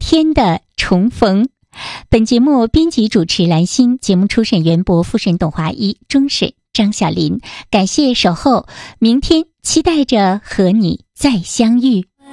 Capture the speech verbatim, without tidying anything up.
天的重逢。本节目编辑主持兰心，节目初审袁博，复审董华一，终审张小林。感谢守候，明天期待着和你再相遇。